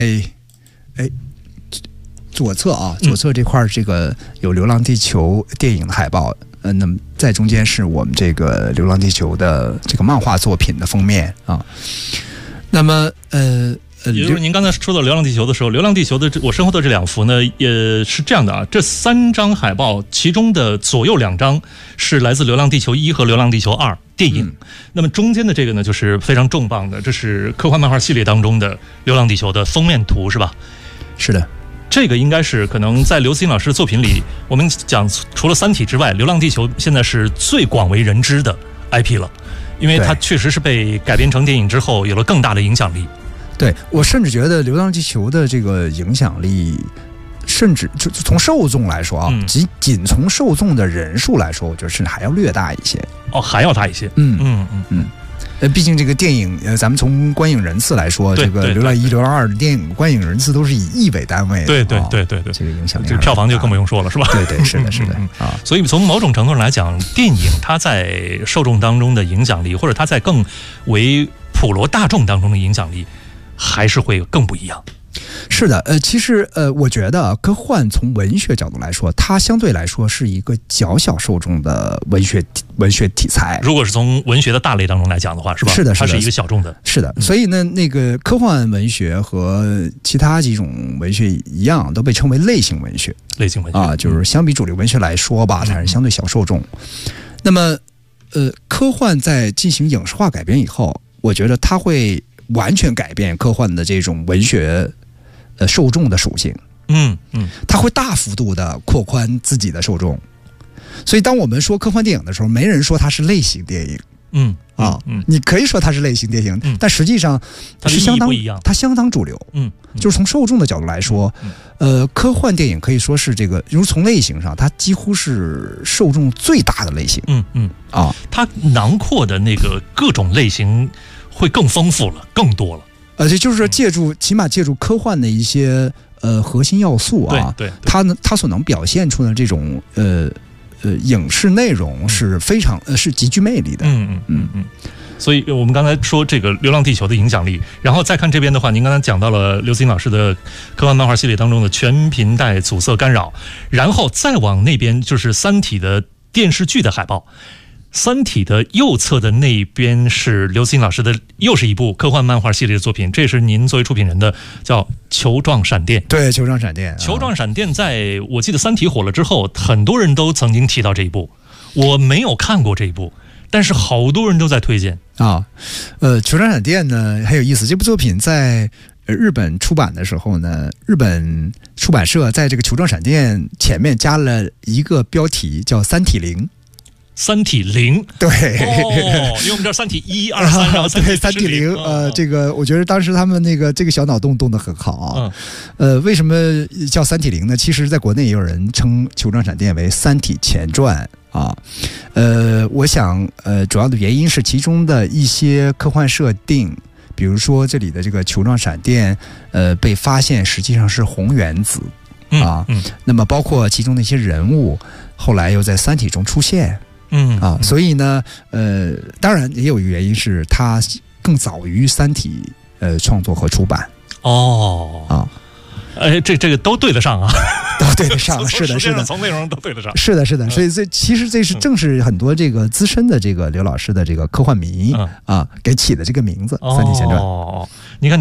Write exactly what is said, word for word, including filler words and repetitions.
哎哎，左侧啊，左侧这块这个有《流浪地球》电影的海报，呃，那么在中间是我们这个《流浪地球》的这个漫画作品的封面啊。那么呃。 也就是您刚才说到《流浪地球》的时候，《流浪地球》的我身后的这两幅呢，也是这样的啊。这三张海报，其中的左右两张是来自《流浪地球一》和《流浪地球二》电影，嗯、那么中间的这个呢，就是非常重磅的，这是科幻漫画系列当中的《流浪地球》的封面图，是吧？ 是的， 这个应该是可能在刘慈欣老师的作品里，我们讲除了《三体》之外，《流浪地球》现在是最广为人知的 I P 了，因为它确实是被改编成电影之后有了更大的影响力。 对，我甚至觉得《流浪地球》的这个影响力，甚至就从受众来说啊，嗯、仅仅从受众的人数来说，我觉得甚至还要略大一些。 哦，还要大一些。 嗯嗯嗯嗯。呃，毕竟这个电影，呃，咱们从观影人次来说，这个《流浪一》《流浪二》的电影观影人次都是以亿为单位的。 对对对对对， 这个影响力， 这个票房就更不用说了，是吧？ 对对，是的，是的啊。 所以从某种程度上来讲，电影它在受众当中的影响力，或者它在更为普罗大众当中的影响力，还是会更不一样。 是的，呃，其实呃，我觉得科幻从文学角度来说，它相对来说是一个较小受众的文学文学题材。 如果是从文学的大类当中来讲的话，是吧？ 是的， 它是一个小众的。 是的，所以呢，那个科幻文学和其他几种文学一样，都被称为类型文学。 类型文学啊，就是相比主流文学来说吧，它是相对小受众。嗯、那么，呃，科幻在进行影视化改编以后，我觉得它会完全改变科幻的这种文学呃受众的属性， 嗯嗯， 它会大幅度的扩宽自己的受众。所以当我们说科幻电影的时候，没人说它是类型电影， 嗯啊，嗯，你可以说它是类型电影， 嗯、 但实际上它是相当它相当主流， 嗯， 就是从受众的角度来说， 嗯、 呃，科幻电影可以说是这个，如从类型上，它几乎是受众最大的类型， 嗯嗯啊， 它囊括的那个各种类型会更丰富了，更多了。 而且就是说，借助起码借助科幻的一些呃核心要素啊， 对，对对它呢，它所能表现出的这种呃呃影视内容是非常呃是极具魅力的。 嗯嗯嗯嗯。所以我们刚才说这个《流浪地球》的影响力，然后再看这边的话，您刚才讲到了刘慈欣老师的科幻漫画系列当中的全频带阻塞干扰，然后再往那边就是《三体》的电视剧的海报。三体的右侧的那一边是刘慈欣老师的，又是一部科幻漫画系列的作品，这是您作为出品人的，叫《球状闪电》。 对，球状闪电， 球状闪电，在我记得三体火了之后，很多人都曾经提到这一部，我没有看过这一部，但是好多人都在推荐啊。呃，球状闪电呢很有意思，这部作品在日本出版的时候呢，日本出版社在这个球状闪电前面加了一个标题，叫三体零。 三体零， 对， 哦，因为我们这三体一二三，然后三体三体零，呃，这个我觉得当时他们那个这个小脑洞动得很好啊。 嗯、 呃，为什么叫三体零呢？其实，在国内也有人称球状闪电为三体前传啊。呃，我想，呃，主要的原因是其中的一些科幻设定，比如说这里的这个球状闪电，呃，被发现实际上是红原子啊。 嗯嗯、 那么，包括其中的一些人物，后来又在三体中出现。 嗯啊，所以呢，呃，当然也有一个原因是它更早于《三体》呃创作和出版。 哦啊， 哎，这这个都对得上啊， 都对得上，是的，是的， 从内容都对得上， 是的，是的。所以这其实这是正是很多这个资深的这个刘老师的这个科幻迷、 嗯、 啊给起的这个名字《三体前传》。 哦，你看。